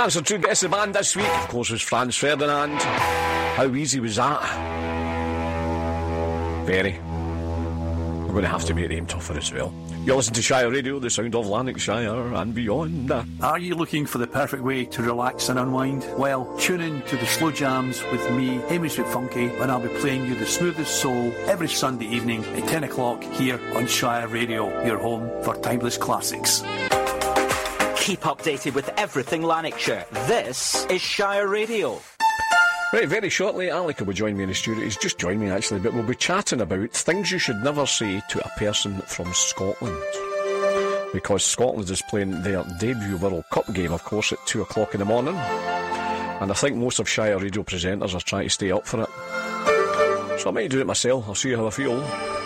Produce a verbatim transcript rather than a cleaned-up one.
Answer to Guess the Band this week, of course, was Franz Ferdinand. How easy was that? Very. We're going to have to make him tougher as well. You listen to Shire Radio, the sound of Lanarkshire and beyond. Are you looking for the perfect way to relax and unwind? Well, tune in to the Slow Jams with me, Hamish McFunky, when I'll be playing you the smoothest soul every Sunday evening at ten o'clock here on Shire Radio, your home for timeless classics. Keep updated with everything Lanarkshire. This is Shire Radio. Right, very shortly, Alika will join me in the studio. He's just joined me, actually, but we'll be chatting about things you should never say to a person from Scotland. Because Scotland is playing their debut World Cup game, of course, at two o'clock in the morning. And I think most of Shire Radio presenters are trying to stay up for it. So I might do it myself. I'll see how I feel.